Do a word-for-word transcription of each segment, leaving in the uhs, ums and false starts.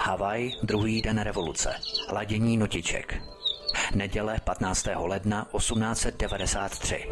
Havaj, druhý den revoluce. Ladění notiček. Neděle patnáctého ledna osmnáct set devadesát tři.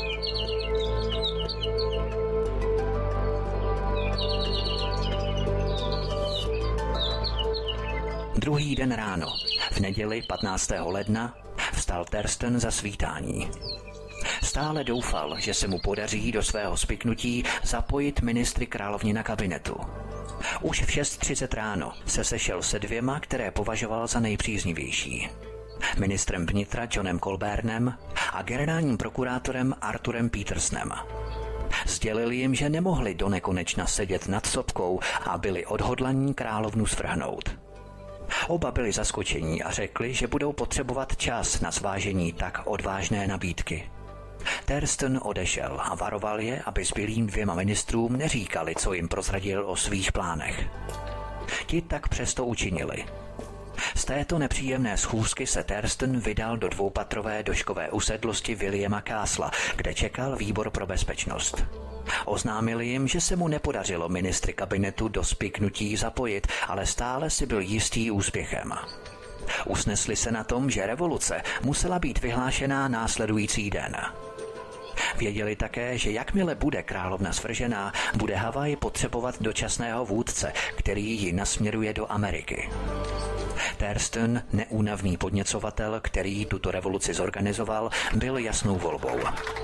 Druhý den ráno, v neděli patnáctého ledna, vstal Thurston za svítání. Stále doufal, že se mu podaří do svého spiknutí zapojit ministry královnina kabinetu. Už v šest třicet ráno se sešel se dvěma, které považoval za nejpříznivější. Ministrem vnitra Johnem Colbornem a generálním prokurátorem Arthurem Petersonem. Sdělil jim, že nemohli do nekonečna sedět nad sopkou a byli odhodlaní královnu svrhnout. Oba byli zaskočení a řekli, že budou potřebovat čas na zvážení tak odvážné nabídky. Thurston odešel a varoval je, aby zbylým dvěma ministrům neříkali, co jim prozradil o svých plánech. Ti tak přesto učinili. Z této nepříjemné schůzky se Thurston vydal do dvoupatrové doškové usedlosti Williama Castlea, kde čekal výbor pro bezpečnost. Oznámili jim, že se mu nepodařilo ministry kabinetu do spiknutí zapojit, ale stále si byl jistý úspěchem. Usnesli se na tom, že revoluce musela být vyhlášená následující den. Věděli také, že jakmile bude královna svržená, bude Havaj potřebovat dočasného vůdce, který ji nasměruje do Ameriky. Thurston, neúnavný podněcovatel, který tuto revoluci zorganizoval, byl jasnou volbou.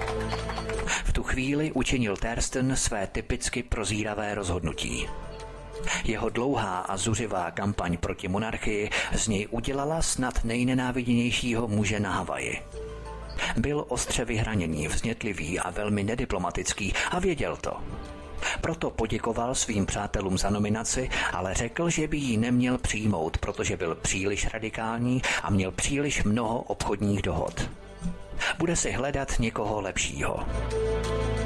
V tu chvíli učinil Thurston své typicky prozíravé rozhodnutí. Jeho dlouhá a zuřivá kampaň proti monarchii z něj udělala snad nejnenáviděnějšího muže na Havaji. Byl ostře vyhraněný, vznětlivý a velmi nediplomatický a věděl to. Proto poděkoval svým přátelům za nominaci, ale řekl, že by ji neměl přijmout, protože byl příliš radikální a měl příliš mnoho obchodních dohod. Bude si hledat někoho lepšího.